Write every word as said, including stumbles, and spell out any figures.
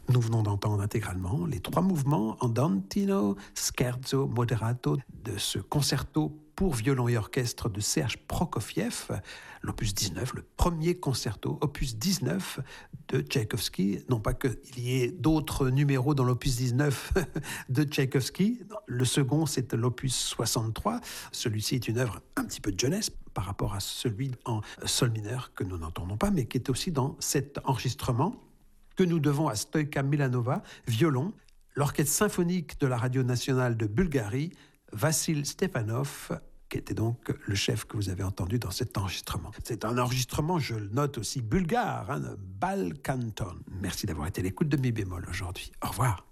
Nous venons d'entendre intégralement les trois mouvements andantino, scherzo, moderato de ce concerto pour violon et orchestre de Serge Prokofiev, l'opus dix-neuf, le premier concerto, opus dix-neuf de Tchaïkovski. Non pas qu'il y ait d'autres numéros dans l'opus dix-neuf de Tchaïkovski. Le second, c'est l'opus soixante-trois. Celui-ci est une œuvre un petit peu de jeunesse par rapport à celui en sol mineur que nous n'entendons pas, mais qui est aussi dans cet enregistrement que nous devons à Stoïka Milanova, violon, l'orchestre symphonique de la Radio nationale de Bulgarie, Vassil Stefanov, qui était donc le chef que vous avez entendu dans cet enregistrement. C'est un enregistrement, je le note aussi, bulgare, hein, Balkanton. Merci d'avoir été à l'écoute de Mi bémol aujourd'hui. Au revoir.